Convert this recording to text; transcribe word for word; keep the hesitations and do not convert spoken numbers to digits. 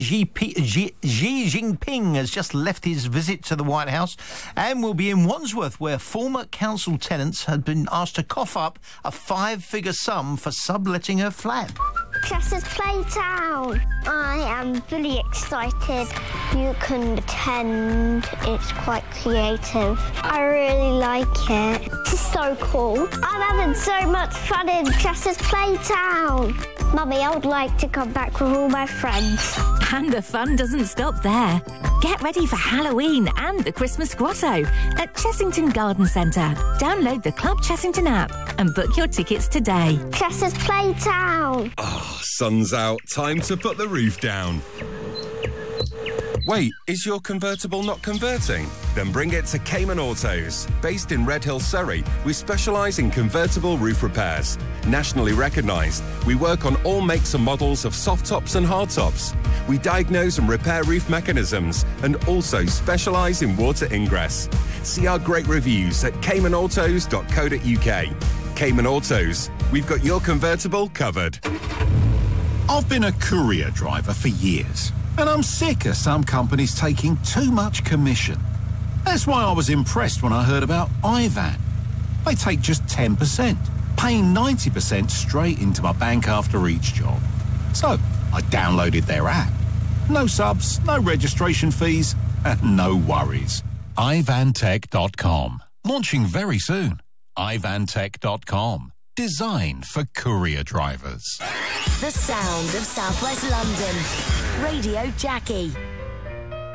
Xi, P- Xi, Xi Jinping has just left his visit to the White House and will be in Wandsworth, where former council tenants had been asked to cough up a five-figure sum for subletting her flat. Chess's Playtown. I am really excited. You can pretend it's quite creative. I really like it. This is so cool. I'm having so much fun in Chess's Playtown. Mummy, I would like to come back with all my friends. And the fun doesn't stop there. Get ready for Halloween and the Christmas Grotto at Chessington Garden Centre. Download the Club Chessington app and book your tickets today. Chess's Playtown. Oh, sun's out. Time to put the roof down. Wait, is your convertible not converting? Then bring it to Cayman Autos. Based in Red Hill, Surrey, we specialise in convertible roof repairs. Nationally recognised, we work on all makes and models of soft tops and hard tops. We diagnose and repair roof mechanisms and also specialise in water ingress. See our great reviews at cayman autos dot co dot uk. Cayman Autos, we've got your convertible covered. I've been a courier driver for years, and I'm sick of some companies taking too much commission. That's why I was impressed when I heard about iVan. They take just ten percent, paying ninety percent straight into my bank after each job. So I downloaded their app. No subs, no registration fees, and no worries. i van tech dot com. Launching very soon. i van tech dot com. Designed for courier drivers. The sound of Southwest London. Radio Jackie.